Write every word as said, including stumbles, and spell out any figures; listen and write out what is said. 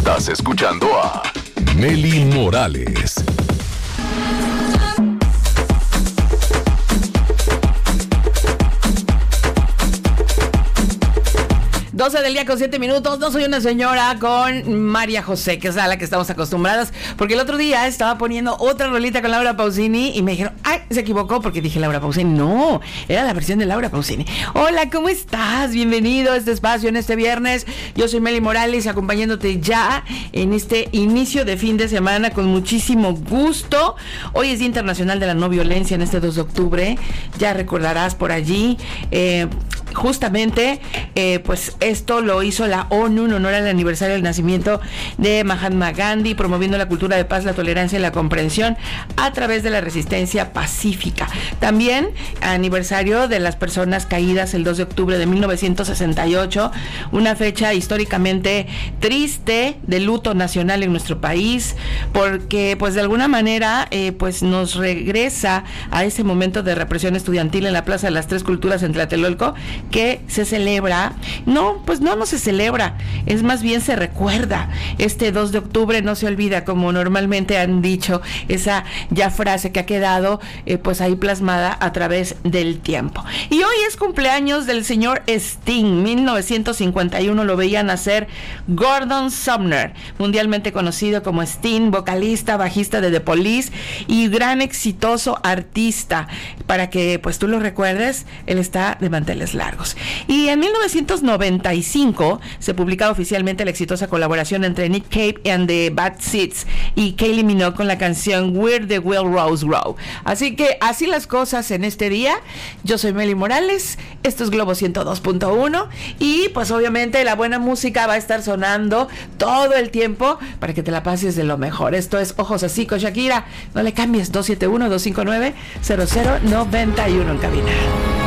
Estás escuchando a Mely Morales. doce del día con siete minutos. No soy una señora con María José, que es a la que estamos acostumbradas, porque el otro día estaba poniendo otra rolita con Laura Pausini y me dijeron, ay, se equivocó porque dije Laura Pausini. No, era la versión de Laura Pausini. Hola, ¿cómo estás? Bienvenido a este espacio en este viernes. Yo soy Mely Morales, acompañándote ya en este inicio de fin de semana con muchísimo gusto. Hoy es Día Internacional de la No Violencia, en este dos de octubre. Ya recordarás por allí, eh, justamente, eh, pues esto lo hizo la ONU en honor al aniversario del nacimiento de Mahatma Gandhi, promoviendo la cultura de paz, la tolerancia y la comprensión a través de la resistencia pacífica. También aniversario de las personas caídas el dos de octubre de mil novecientos sesenta y ocho, una fecha históricamente triste de luto nacional en nuestro país, porque pues de alguna manera eh, pues nos regresa a ese momento de represión estudiantil en la Plaza de las Tres Culturas en Tlatelolco, que se celebra, no, pues no, no se celebra, es más bien se recuerda. Este dos de octubre no se olvida, como normalmente han dicho, esa ya frase que ha quedado eh, pues ahí plasmada a través del tiempo. Y hoy es cumpleaños del señor Sting. mil novecientos cincuenta y uno lo veía nacer Gordon Sumner, mundialmente conocido como Sting, vocalista, bajista de The Police y gran exitoso artista. Para que pues tú lo recuerdes, él está de manteles largos. Y en mil novecientos noventa y cinco se publicaba oficialmente la exitosa colaboración entre Nick Cave and the Bad Seeds y Kylie Minogue con la canción Where the Wild Rose Grow. Así que así las cosas en este día. Yo soy Mely Morales, esto es Globo ciento dos punto uno y pues obviamente la buena música va a estar sonando todo el tiempo para que te la pases de lo mejor. Esto es Ojos Así con Shakira. No le cambies. Dos siete uno, dos cinco nueve, cero cero nueve uno en cabina.